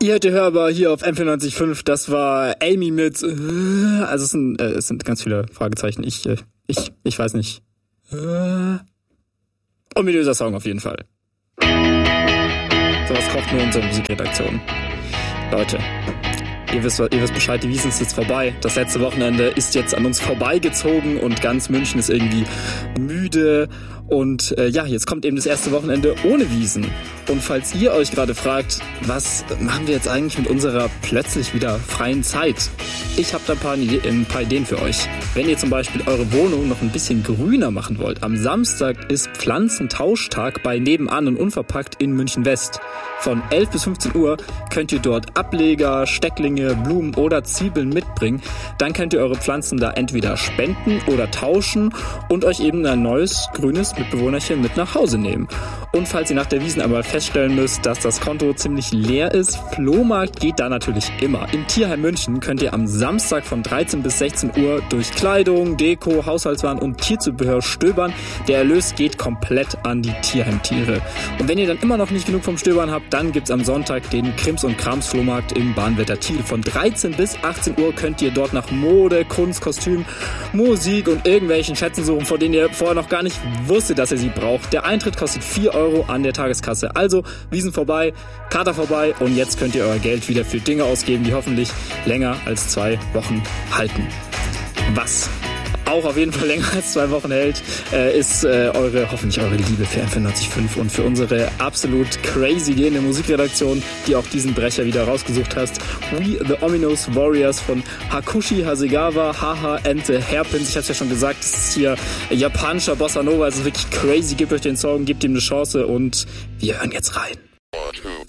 Ihr hört die Hörbar hier auf M94.5. Das war Amy mit also es sind ganz viele Fragezeichen. Ich weiß nicht. Ominöser Song auf jeden Fall. Sowas kocht nur unsere Musikredaktion. Leute, ihr wisst Bescheid, die Wiesn ist jetzt vorbei. Das letzte Wochenende ist jetzt an uns vorbeigezogen und ganz München ist irgendwie müde. Und jetzt kommt eben das erste Wochenende ohne Wiesn. Und falls ihr euch gerade fragt, was machen wir jetzt eigentlich mit unserer plötzlich wieder freien Zeit? Ich habe da ein paar Ideen für euch. Wenn ihr zum Beispiel eure Wohnung noch ein bisschen grüner machen wollt, am Samstag ist Pflanzentauschtag bei Nebenan und Unverpackt in München West. Von 11 bis 15 Uhr könnt ihr dort Ableger, Stecklinge, Blumen oder Zwiebeln mitbringen. Dann könnt ihr eure Pflanzen da entweder spenden oder tauschen und euch eben ein neues, grünes Mitbewohnerchen mit nach Hause nehmen. Und falls ihr nach der Wiesn aber feststellen müsst, dass das Konto ziemlich leer ist, Flohmarkt geht da natürlich immer. Im Tierheim München könnt ihr am Samstag von 13 bis 16 Uhr durch Kleidung, Deko, Haushaltswaren und Tierzubehör stöbern. Der Erlös geht komplett an die Tierheimtiere. Und wenn ihr dann immer noch nicht genug vom Stöbern habt, dann gibt's am Sonntag den Krims- und Krams-Flohmarkt im Bahnwetter Thiel. Von 13 bis 18 Uhr könnt ihr dort nach Mode, Kunst, Kostüm, Musik und irgendwelchen Schätzen suchen, von denen ihr vorher noch gar nicht wusstet, dass ihr sie braucht. Der Eintritt kostet 4 Euro an der Tageskasse. Also Wiesn vorbei, Kater vorbei und jetzt könnt ihr euer Geld wieder für Dinge ausgeben, die hoffentlich länger als 2 Wochen halten. Was auch auf jeden Fall länger als 2 Wochen hält, ist hoffentlich eure Liebe für M94.5 und für unsere absolut crazy gehende Musikredaktion, die auch diesen Brecher wieder rausgesucht hast. We the Ominous Warriors von Hakushi Hasegawa, Haha and the Hairpins. Ich hab's ja schon gesagt, das ist hier japanischer Bossa Nova, also wirklich crazy. Gebt euch den Song, gebt ihm eine Chance und wir hören jetzt rein. 1, 2